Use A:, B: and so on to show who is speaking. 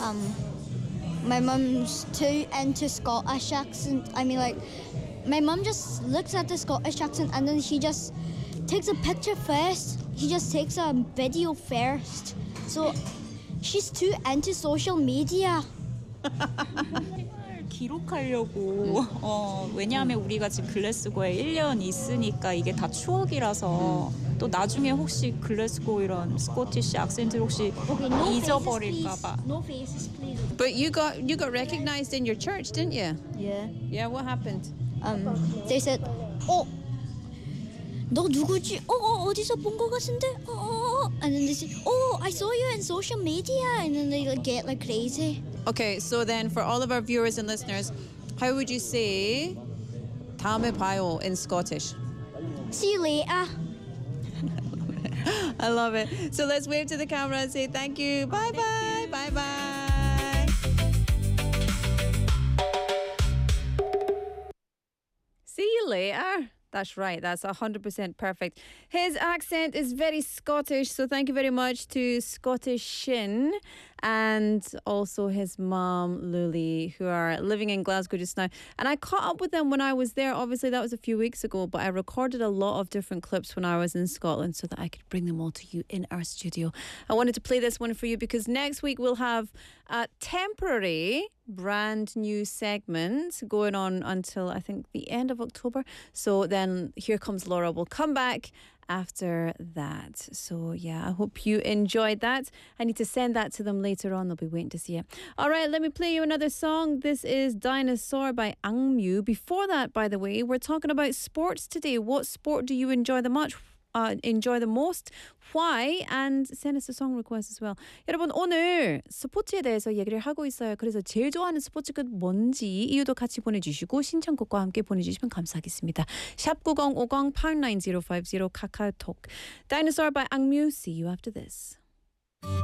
A: my mum's too into Scottish accent. I mean, like, my mum just looks at the Scottish accent and then she just takes a picture first. She just takes a video first. So she's too into social media.
B: 기록하려고 왜냐하면 우리가 지금 글래스고에 1년 있으니까 이게 다 추억이라서 또 나중에 혹시 글래스고 이런 스코티시 악센트를 혹시 잊어버릴까 봐.
A: No faces, please.
C: But you got recognized in your church, didn't you?
A: Yeah.
C: Yeah, what happened?
A: They said, 너 누구지? 어디서 본 것 같은데? And then they say, I saw you in social media. And then they get like crazy.
C: Okay, so then for all of our viewers and listeners, how would you say 다음에 봐요 in Scottish?
A: See you later.
C: I love it. So let's wave to the camera and say thank you. Bye-bye. Bye-bye. See you later. That's right. That's 100% perfect. His accent is very Scottish, so thank you very much to Scottish Shin and also his mom, Luli, who are living in Glasgow just now. And I caught up with them when I was there. Obviously, that was a few weeks ago, but I recorded a lot of different clips when I was in Scotland so that I could bring them all to you in our studio. I wanted to play this one for you because next week we'll have a temporary brand new segment going on until I think the end of October. So then Here Comes Laura will come back after that. So yeah, I hope you enjoyed that. I need to send that to them later on. They'll be waiting to see it. All right, let me play you another song. This is Dinosaur by Angmyu. Before that, by the way, we're talking about sports today. What sport do you enjoy the most? Why? And send us a song request as well. 여러분, 오늘 스포츠에 대해서 얘기를 하고 있어요. 그래서 제일 좋아하는 스포츠가 뭔지 이유도 같이 보내주시고 신청곡과 함께 보내주시면 감사하겠습니다. 샵 9050 89050 카카오톡. Dinosaur by Angmyu. See you after this.